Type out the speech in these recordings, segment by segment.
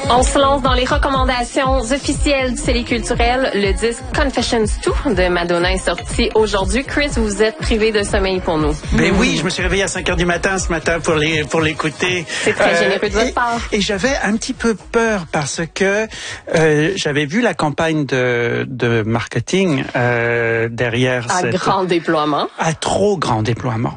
On se lance dans les recommandations officielles du CELI culturel. Le disque Confessions 2 de Madonna est sorti aujourd'hui. Chris, vous vous êtes privé de sommeil pour nous. Ben oui, je me suis réveillé à 5h du matin ce matin pour l'écouter. C'est très généreux de votre part. Et j'avais un petit peu peur parce que j'avais vu la campagne de marketing derrière grand déploiement. À trop grand déploiement.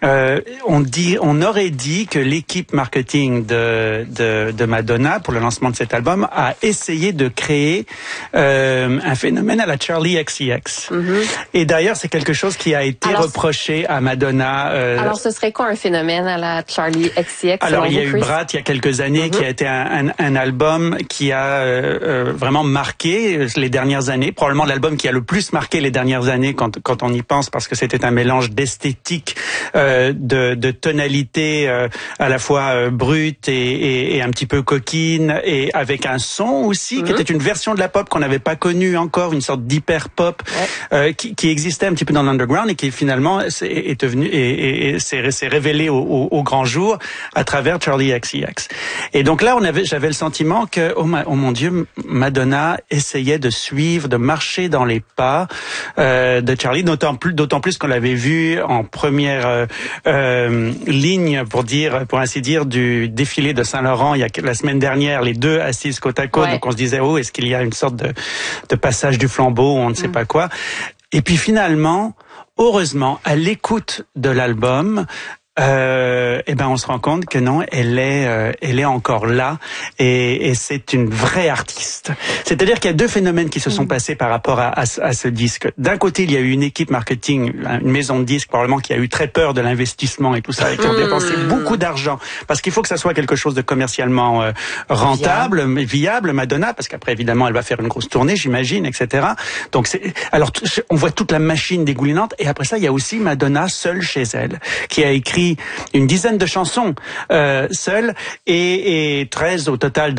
On aurait dit que l'équipe marketing de Madonna pour le lancement de cet album a essayé de créer un phénomène à la Charli XCX. Et d'ailleurs, c'est quelque chose qui a été reproché à Madonna. Alors, ce serait quoi un phénomène à la Charli XCX? Alors, il y a eu Brat il y a quelques années qui a été un album qui a vraiment marqué les dernières années. Probablement l'album qui a le plus marqué les dernières années quand on y pense, parce que c'était un mélange d'esthétique, de tonalité à la fois brute et un petit peu coquine, et avec un son aussi qui était une version de la pop qu'on n'avait pas connue encore, une sorte d'hyper pop qui existait un petit peu dans l'underground et qui finalement est devenu et s'est révélé au grand jour à travers Charli XCX. Et donc là, j'avais le sentiment que oh mon Dieu, Madonna essayait de suivre, de marcher dans les pas de Charli, d'autant plus qu'on l'avait vu en première ligne, pour ainsi dire, du défilé de Saint-Laurent il y a la semaine dernière, les deux assises côte à côte. Donc on se disait, oh, est-ce qu'il y a une sorte de passage du flambeau, on ne sait pas quoi. Et puis finalement, heureusement, à l'écoute de l'album, on se rend compte que non, elle est encore là, et c'est une vraie artiste. C'est-à-dire qu'il y a deux phénomènes qui se sont passés par rapport à ce disque. D'un côté, il y a eu une équipe marketing, une maison de disques probablement qui a eu très peur de l'investissement et tout ça, et qui ont dépensé beaucoup d'argent, parce qu'il faut que ça soit quelque chose de commercialement rentable, viable, Madonna, parce qu'après évidemment elle va faire une grosse tournée, j'imagine, etc. Donc alors on voit toute la machine dégoulinante, et après ça il y a aussi Madonna seule chez elle, qui a écrit une dizaine de chansons seule, et 13 au total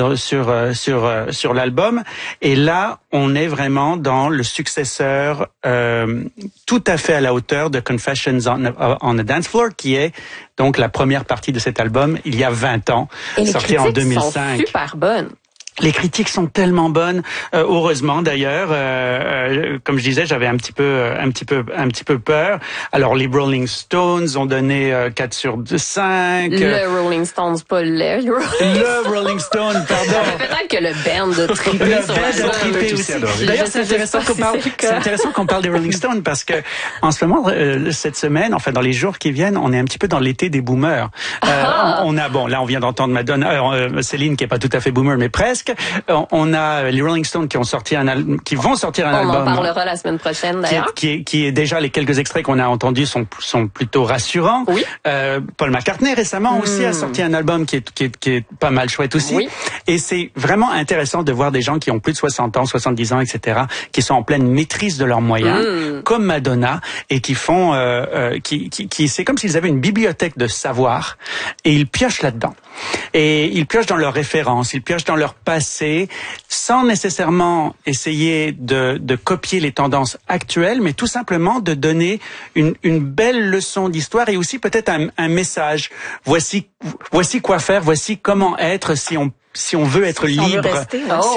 sur l'album. Et là, on est vraiment dans le successeur tout à fait à la hauteur de Confessions on a Dance Floor, qui est donc la première partie de cet album il y a 20 ans, sorti en 2005. Et les critiques sont super bonnes. Les critiques sont tellement bonnes, heureusement d'ailleurs. Comme je disais, j'avais un petit peu peur. Alors les Rolling Stones ont donné 4 sur 5. Le Rolling Stones, pas le Rolling Stone, pardon. Peut-être que le band a trippé sur la aussi. D'ailleurs, c'est intéressant qu'on parle des Rolling Stones, parce que en ce moment, cette semaine, enfin dans les jours qui viennent, on est un petit peu dans l'été des boomers. Là on vient d'entendre Madonna, Céline qui est pas tout à fait boomer mais presque. On a les Rolling Stones qui vont sortir un album. On en parlera la semaine prochaine d'ailleurs. Qui est déjà, les quelques extraits qu'on a entendus sont plutôt rassurants. Oui. Paul McCartney récemment aussi a sorti un album qui est pas mal chouette aussi. Oui. Et c'est vraiment intéressant de voir des gens qui ont plus de 60 ans, 70 ans, etc., qui sont en pleine maîtrise de leurs moyens, comme Madonna, et qui font, c'est comme s'ils avaient une bibliothèque de savoir, et ils piochent là-dedans. Et ils piochent dans leurs références, ils piochent dans leur passé, sans nécessairement essayer de copier les tendances actuelles, mais tout simplement de donner une belle leçon d'histoire, et aussi peut-être un message. Voici quoi faire, voici comment être si on veut être libre.